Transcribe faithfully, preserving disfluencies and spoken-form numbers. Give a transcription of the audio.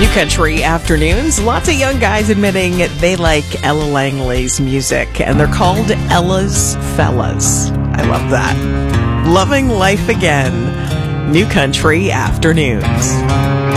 New Country Afternoons. Lots of young guys admitting they like Ella Langley's music, and they're called Ella's Fellas. I love that. Loving life again. New Country Afternoons.